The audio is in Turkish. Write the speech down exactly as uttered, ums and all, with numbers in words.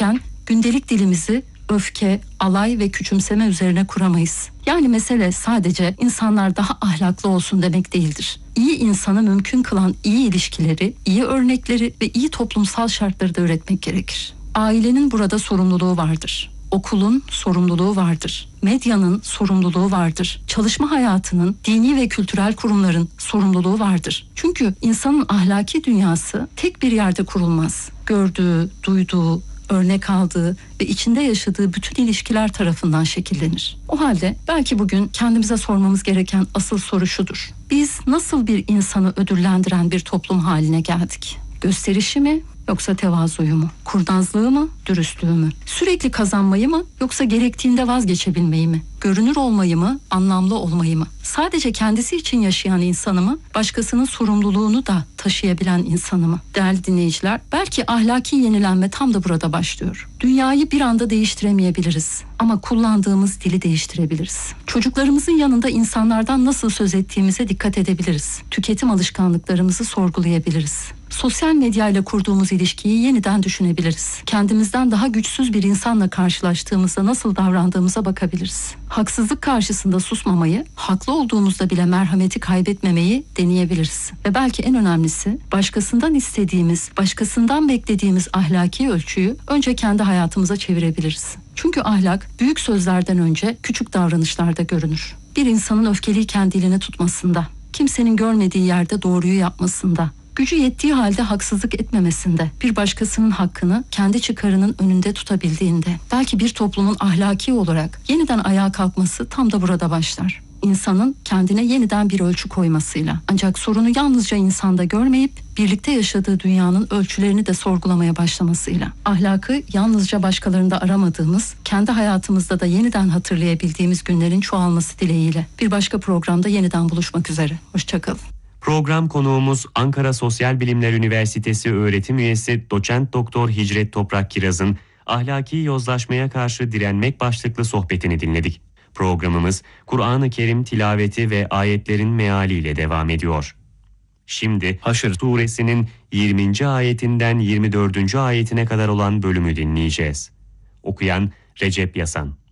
konuşurken gündelik dilimizi öfke, alay ve küçümseme üzerine kuramayız. Yani mesele sadece insanlar daha ahlaklı olsun demek değildir. İyi insanı mümkün kılan iyi ilişkileri, iyi örnekleri ve iyi toplumsal şartları da üretmek gerekir. Ailenin burada sorumluluğu vardır. Okulun sorumluluğu vardır. Medyanın sorumluluğu vardır. Çalışma hayatının, dini ve kültürel kurumların sorumluluğu vardır. Çünkü insanın ahlaki dünyası tek bir yerde kurulmaz. Gördüğü, duyduğu, örnek aldığı ve içinde yaşadığı bütün ilişkiler tarafından şekillenir. O halde belki bugün kendimize sormamız gereken asıl soru şudur: biz nasıl bir insanı ödüllendiren bir toplum haline geldik? Gösterişi mi yoksa tevazuyu mu? Kurnazlığı mı, dürüstlüğü mü? Sürekli kazanmayı mı yoksa gerektiğinde vazgeçebilmeyi mi? Görünür olmayı mı, anlamlı olmayı mı? Sadece kendisi için yaşayan insanı mı, başkasının sorumluluğunu da taşıyabilen insanı mı? Değerli dinleyiciler, belki ahlaki yenilenme tam da burada başlıyor. Dünyayı bir anda değiştiremeyebiliriz ama kullandığımız dili değiştirebiliriz. Çocuklarımızın yanında insanlardan nasıl söz ettiğimize dikkat edebiliriz. Tüketim alışkanlıklarımızı sorgulayabiliriz. Sosyal medyayla kurduğumuz ilişkiyi yeniden düşünebiliriz. Kendimizden daha güçsüz bir insanla karşılaştığımızda nasıl davrandığımıza bakabiliriz. Haksızlık karşısında susmamayı, haklı olduğumuzda bile merhameti kaybetmemeyi deneyebiliriz. Ve belki en önemlisi, başkasından istediğimiz, başkasından beklediğimiz ahlaki ölçüyü önce kendi hayatımıza çevirebiliriz. Çünkü ahlak büyük sözlerden önce küçük davranışlarda görünür. Bir insanın öfkeliyken dilini tutmasında, kimsenin görmediği yerde doğruyu yapmasında, gücü yettiği halde haksızlık etmemesinde, bir başkasının hakkını kendi çıkarının önünde tutabildiğinde, belki bir toplumun ahlaki olarak yeniden ayağa kalkması tam da burada başlar. İnsanın kendine yeniden bir ölçü koymasıyla. Ancak sorunu yalnızca insanda görmeyip birlikte yaşadığı dünyanın ölçülerini de sorgulamaya başlamasıyla. Ahlakı yalnızca başkalarında aramadığımız, kendi hayatımızda da yeniden hatırlayabildiğimiz günlerin çoğalması dileğiyle. Bir başka programda yeniden buluşmak üzere. Hoşçakalın. Program konuğumuz Ankara Sosyal Bilimler Üniversitesi öğretim üyesi Doçent Doktor Hicret Toprak Kiraz'ın ahlaki yozlaşmaya karşı direnmek başlıklı sohbetini dinledik. Programımız Kur'an-ı Kerim tilaveti ve ayetlerin mealiyle devam ediyor. Şimdi Haşr suresinin yirminci ayetinden yirmi dördüncü ayetine kadar olan bölümü dinleyeceğiz. Okuyan Recep Yasan.